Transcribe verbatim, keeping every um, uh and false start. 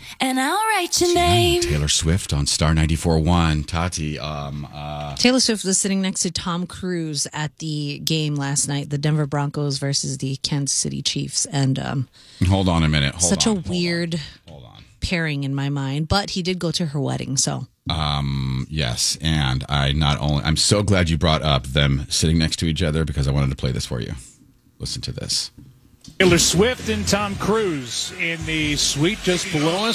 and I'll write your name. Taylor Swift on Star ninety-four point one. Tati, um, uh, Taylor Swift was sitting next to Tom Cruise at the game last night, the Denver Broncos versus the Kansas City Chiefs. And um, hold on a minute. Hold such on, a hold weird on, hold on. pairing in my mind. But he did go to her wedding, so. Um, yes, and I not only, I'm so glad you brought up them sitting next to each other because I wanted to play this for you. Listen to this. Taylor Swift and Tom Cruise in the suite just below us.